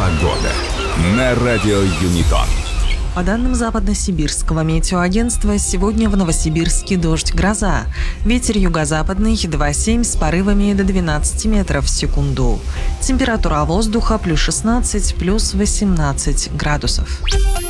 Погода на радио Юнитон. По данным Западно-Сибирского метеоагентства, сегодня в Новосибирске дождь, гроза. Ветер юго-западный 2,7 с порывами до 12 метров в секунду. Температура воздуха +16, +18 градусов.